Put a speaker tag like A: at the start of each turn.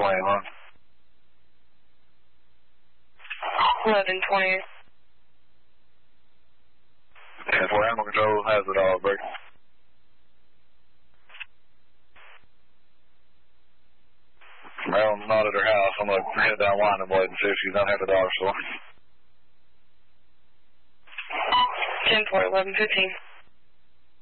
A: 11:21.
B: 11:20.
A: 10-4 Animal Control has it all, break. Marilyn's not at her house. I'm going to head down Winding Blade and see if she's done at the dollar store.
B: 10-4, 11:15.